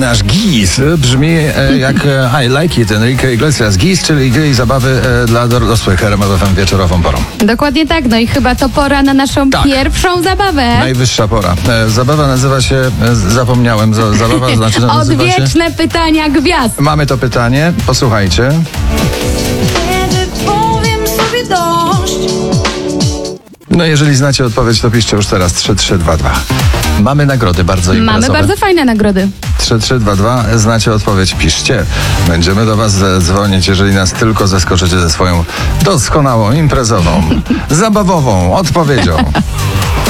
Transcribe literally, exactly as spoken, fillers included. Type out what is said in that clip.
Nasz gis brzmi e, jak e, I like it, Enrique Iglesias. Gis, czyli gry i zabawy e, dla dorosłych R M F M wieczorową porą. Dokładnie tak, no i chyba to pora na naszą Tak. pierwszą zabawę. Najwyższa pora. E, zabawa nazywa się, e, zapomniałem, za, zabawa znaczy nazywa się... Odwieczne pytania gwiazd. Mamy to pytanie, posłuchajcie. Kiedy powiem sobie dość. No jeżeli znacie odpowiedź, to piszcie już teraz trzy trzy dwa dwa. Mamy nagrody bardzo imprezowe. Mamy bardzo fajne nagrody. trzy trzy dwa dwa, znacie odpowiedź, piszcie. Będziemy do was dzwonić, jeżeli nas tylko zaskoczycie ze swoją doskonałą, imprezową, zabawową odpowiedzią.